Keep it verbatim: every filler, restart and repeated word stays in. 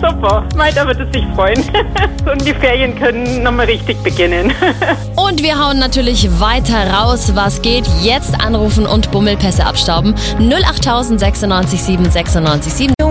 super. Mei, da wird es sich freuen. Und die Ferien können nochmal richtig beginnen. Und wir hauen natürlich weiter raus, was geht. Jetzt anrufen und Bummelpässe abstauben. null acht sechsundneunzig sieben sechsundneunzig sieben.